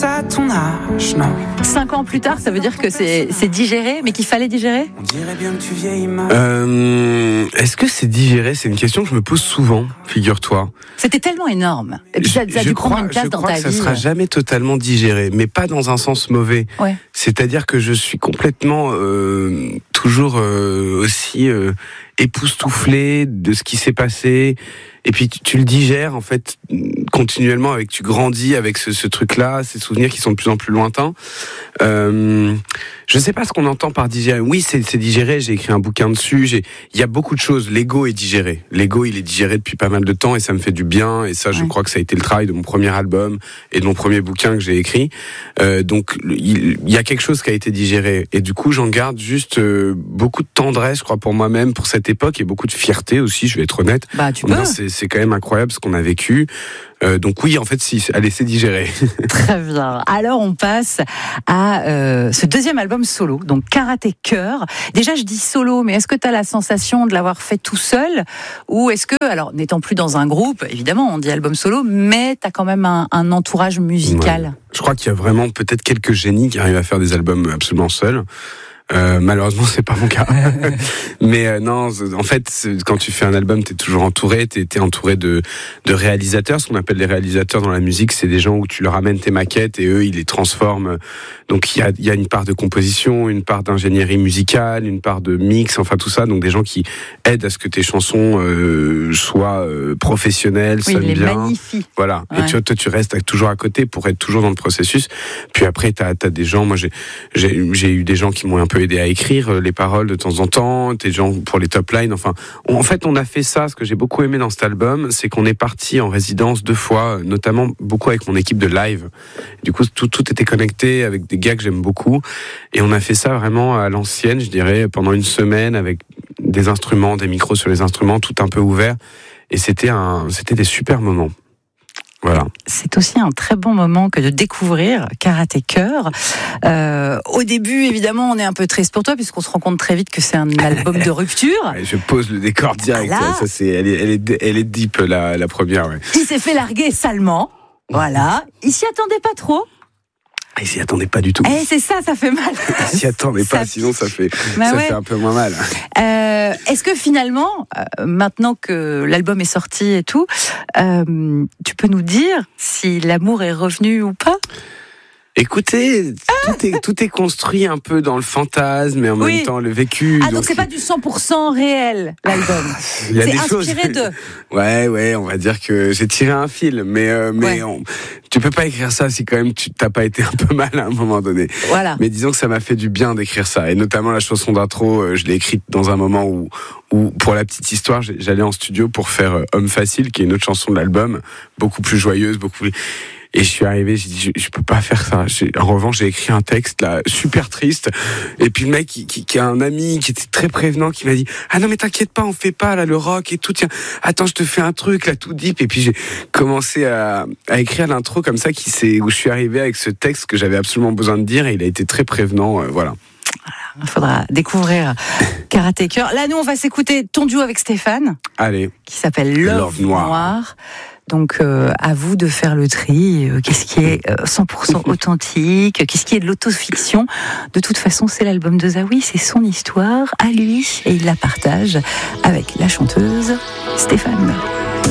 pense à ton âge, non. 5 ans plus tard, ça veut dire que c'est digéré, mais qu'il fallait digérer ? On dirait bien que tu vieillis mal. Est-ce que c'est digéré ? C'est une question que je me pose souvent, figure-toi. C'était tellement énorme. Et puis ça a dû prendre une place dans ta vie. Je crois que ça sera jamais totalement digéré, mais pas dans un sens mauvais. Ouais. C'est-à-dire que je suis complètement toujours aussi époustouflé de ce qui s'est passé. Et puis tu le digères en fait continuellement, avec tu grandis avec ce truc-là, ces souvenirs qui sont de plus en plus lointains. Je sais pas ce qu'on entend par digérer. Oui, c'est digéré. J'ai écrit un bouquin dessus. Il y a beaucoup de choses. L'ego est digéré. L'ego, il est digéré depuis pas mal de temps et ça me fait du bien. Et ça, je crois que ça a été le travail de mon premier album et de mon premier bouquin que j'ai écrit. Donc il y a quelque chose qui a été digéré. Et du coup, j'en garde juste beaucoup de tendresse, je crois, pour moi-même, pour cette époque, et beaucoup de fierté aussi. Je vais être honnête. Bah, tu peux. C'est quand même incroyable ce qu'on a vécu. Donc oui, en fait, si, allez, c'est digéré. Très bien. Alors, on passe à ce deuxième album solo, donc Karaté Cœur. Déjà, je dis solo, mais est-ce que tu as la sensation de l'avoir fait tout seul ? Ou est-ce que, alors, n'étant plus dans un groupe, évidemment, on dit album solo, mais tu as quand même un entourage musical ? Ouais. Je crois qu'il y a vraiment peut-être quelques génies qui arrivent à faire des albums absolument seuls. Malheureusement, c'est pas mon cas. Mais non, en fait, quand tu fais un album, t'es toujours entouré. T'es entouré de réalisateurs. Ce qu'on appelle les réalisateurs dans la musique, c'est des gens où tu leur amènes tes maquettes et eux, ils les transforment. Donc il y a une part de composition, une part d'ingénierie musicale, une part de mix, enfin tout ça. Donc des gens qui aident à ce que tes chansons soient professionnelles, oui, sonnent bien. les magnifient. Voilà. Ouais. Et toi, tu restes toujours à côté pour être toujours dans le processus. Puis après, t'as des gens. Moi, j'ai eu des gens qui m'ont un peu aidé à écrire les paroles de temps en temps, des gens pour les top lines. Enfin, en fait, on a fait ça. Ce que j'ai beaucoup aimé dans cet album, c'est qu'on est parti en résidence 2 fois, notamment beaucoup avec mon équipe de live. Du coup, tout était connecté avec des gars que j'aime beaucoup. Et on a fait ça vraiment à l'ancienne, je dirais, pendant une semaine avec des instruments, des micros sur les instruments, tout un peu ouvert. Et c'était des super moments. Voilà. C'est aussi un très bon moment que de découvrir Karaté Cœur. Au début, évidemment, on est un peu triste pour toi puisqu'on se rend compte très vite que c'est un album de rupture. Ouais, je pose le décor direct. Voilà. Ça, elle est deep la première. Ouais. Il s'est fait larguer salement. Voilà. Il s'y attendait pas trop. Il s'y attendait pas du tout. C'est ça fait mal. Il s'y attendait pas, sinon ça fait un peu moins mal. Est-ce que finalement, maintenant que l'album est sorti et tout, tu peux nous dire si l'amour est revenu ou pas ? Écoutez, tout est construit un peu dans le fantasme et en même temps le vécu. Donc c'est pas du 100% réel, l'album. Il y a c'est des inspiré choses. de. Ouais, on va dire que j'ai tiré un fil, mais tu peux pas écrire ça si quand même tu t'as pas été un peu mal à un moment donné. Voilà. Mais disons que ça m'a fait du bien d'écrire ça, et notamment la chanson d'intro, je l'ai écrite dans un moment où pour la petite histoire, j'allais en studio pour faire Homme Facile, qui est une autre chanson de l'album, beaucoup plus joyeuse, beaucoup plus... Et je suis arrivé, j'ai dit, je peux pas faire ça. En revanche, j'ai écrit un texte, là, super triste. Et puis le mec, qui a un ami, qui était très prévenant, qui m'a dit, ah non, mais t'inquiète pas, on fait pas, là, le rock et tout, tiens, attends, je te fais un truc, là, tout deep. Et puis j'ai commencé à écrire l'intro comme ça, où je suis arrivé avec ce texte que j'avais absolument besoin de dire, et il a été très prévenant, voilà. Il faudra découvrir Karaté Cœur. Là, nous, on va s'écouter ton duo avec Stéphane. Allez. Qui s'appelle Love Noir. Donc, à vous de faire le tri. Qu'est-ce qui est 100% authentique ? Qu'est-ce qui est de l'autofiction ? De toute façon, c'est l'album de Zawi, c'est son histoire à lui. Et il la partage avec la chanteuse Stéphane.